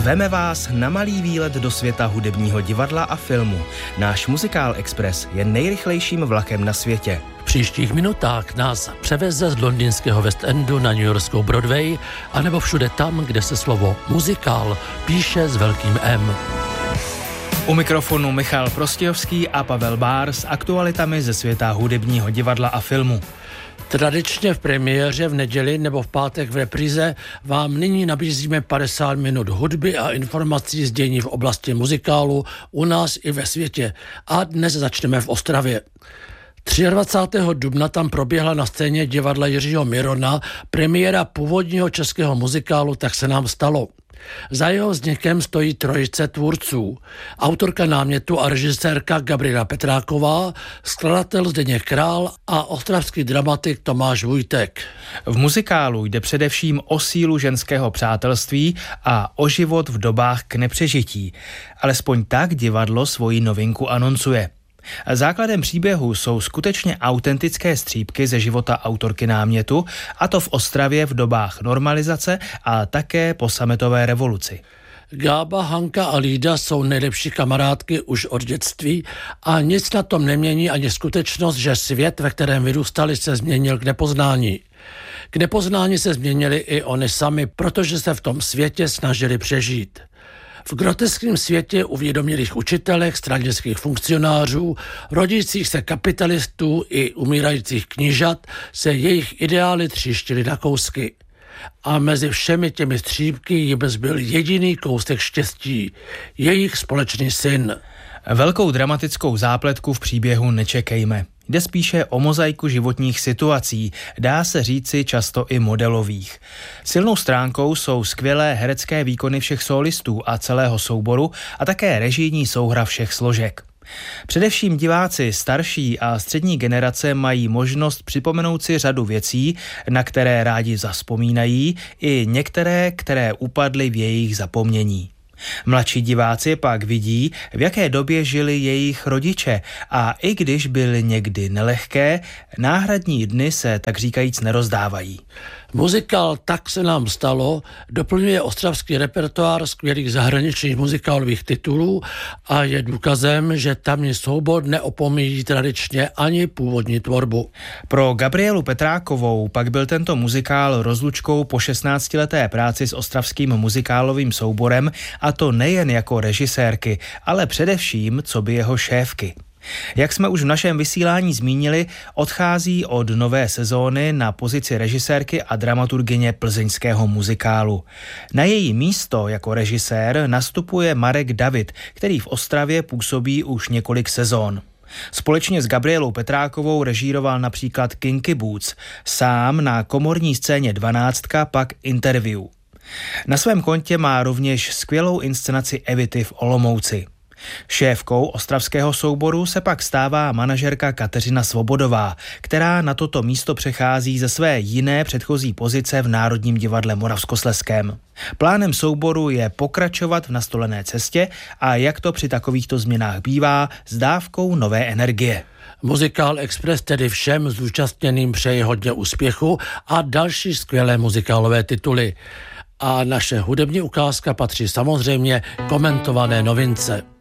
Zveme vás na malý výlet do světa hudebního divadla a filmu. Náš Muzikál Express je nejrychlejším vlakem na světě. V příštích minutách nás převeze z londýnského West Endu na newyorskou Broadway, anebo všude tam, kde se slovo muzikál píše s velkým M. U mikrofonu Michal Prostějovský a Pavel Bár s aktualitami ze světa hudebního divadla a filmu. Tradičně v premiéře v neděli nebo v pátek v repríze vám nyní nabízíme 50 minut hudby a informací z dění v oblasti muzikálu u nás i ve světě. A dnes začneme v Ostravě. 23. dubna tam proběhla na scéně divadla Jiřího Mirona premiéra původního českého muzikálu Tak se nám stalo. Za jeho vznikem stojí trojice tvůrců. Autorka námětu a režisérka Gabriela Petráková, skladatel Zdeněk Král a ostravský dramatik Tomáš Vujtek. V muzikálu jde především o sílu ženského přátelství a o život v dobách k nepřežití. Alespoň tak divadlo svoji novinku anoncuje. Základem příběhu jsou skutečně autentické střípky ze života autorky námětu, a to v Ostravě v dobách normalizace a také po sametové revoluci. Gába, Hanka a Lída jsou nejlepší kamarádky už od dětství a nic na tom nemění ani skutečnost, že svět, ve kterém vyrůstali, se změnil k nepoznání. K nepoznání se změnili i oni sami, protože se v tom světě snažili přežít. V groteskním světě uvědomělých učitelek, stranických funkcionářů, rodících se kapitalistů i umírajících knížat se jejich ideály tříštily na kousky. A mezi všemi těmi střípky jim zbyl jediný kousek štěstí, jejich společný syn. Velkou dramatickou zápletku v příběhu nečekejme. Jde spíše o mozaiku životních situací, dá se říci často i modelových. Silnou stránkou jsou skvělé herecké výkony všech solistů a celého souboru a také režijní souhra všech složek. Především diváci starší a střední generace mají možnost připomenout si řadu věcí, na které rádi zavzpomínají, i některé, které upadly v jejich zapomnění. Mladší diváci pak vidí, v jaké době žili jejich rodiče, a i když byly někdy nelehké, náhradní dny se tak říkajíc nerozdávají. Muzikál Tak se nám stalo doplňuje ostravský repertoár skvělých zahraničních muzikálových titulů a je důkazem, že tamní soubor neopomíjí tradičně ani původní tvorbu. Pro Gabrielu Petrákovou pak byl tento muzikál rozlučkou po 16leté práci s ostravským muzikálovým souborem, a to nejen jako režisérky, ale především coby jeho šéfky. Jak jsme už v našem vysílání zmínili, odchází od nové sezóny na pozici režisérky a dramaturgyně plzeňského muzikálu. Na její místo jako režisér nastupuje Marek David, který v Ostravě působí už několik sezón. Společně s Gabrielou Petrákovou režíroval například Kinky Boots, sám na komorní scéně 12 pak Interview. Na svém kontě má rovněž skvělou inscenaci Evity v Olomouci. Šéfkou ostravského souboru se pak stává manažerka Kateřina Svobodová, která na toto místo přechází ze své jiné předchozí pozice v Národním divadle Moravskoslezském. Plánem souboru je pokračovat v nastolené cestě a jak to při takovýchto změnách bývá, s dávkou nové energie. Muzikál Express tedy všem zúčastněným přeje hodně úspěchu a další skvělé muzikálové tituly. A naše hudební ukázka patří samozřejmě komentované novince.